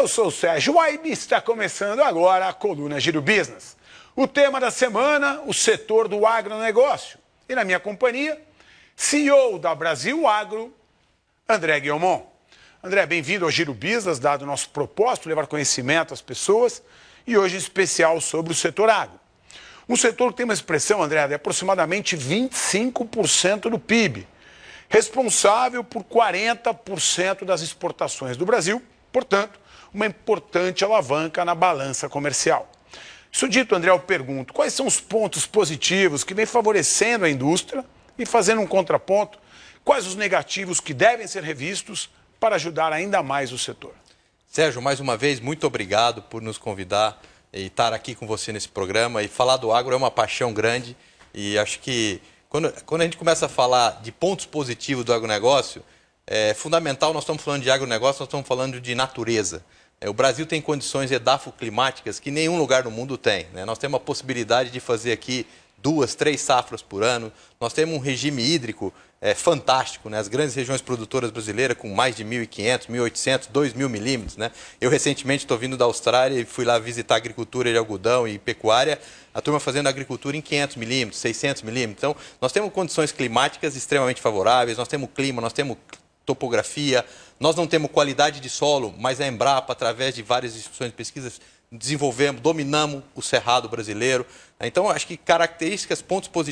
Eu sou o Sérgio Waibe e está começando agora a coluna Giro Business. O tema da semana, o setor do agronegócio. E na minha companhia, CEO da Brasil Agro, André Guilmon. André, bem-vindo ao Giro Business, dado o nosso propósito, levar conhecimento às pessoas, e hoje em especial sobre o setor agro. Um setor que tem uma expressão, André, de aproximadamente 25% do PIB, responsável por 40% das exportações do Brasil, portanto, uma importante alavanca na balança comercial. Isso dito, André, eu pergunto, quais são os pontos positivos que vêm favorecendo a indústria e fazendo um contraponto? Quais os negativos que devem ser revistos para ajudar ainda mais o setor? Sérgio, mais uma vez, muito obrigado por nos convidar e estar aqui com você nesse programa. E falar do agro é uma paixão grande e acho que quando a gente começa a falar de pontos positivos do agronegócio, é fundamental, nós estamos falando de agronegócio, nós estamos falando de natureza. O Brasil tem condições edafoclimáticas que nenhum lugar do mundo tem, né? Nós temos a possibilidade de fazer aqui 2, 3 safras por ano. Nós temos um regime hídrico fantástico, né? As grandes regiões produtoras brasileiras com mais de 1.500, 1.800, 2.000 milímetros, né? Eu recentemente estou vindo da Austrália e fui lá visitar a agricultura de algodão e pecuária, a turma fazendo agricultura em 500 milímetros, 600 milímetros. Então, nós temos condições climáticas extremamente favoráveis, nós temos clima, nós temos topografia, nós não temos qualidade de solo, mas a Embrapa, através de várias instituições de pesquisa, desenvolvemos, dominamos o cerrado brasileiro. Então, acho que características, pontos positivos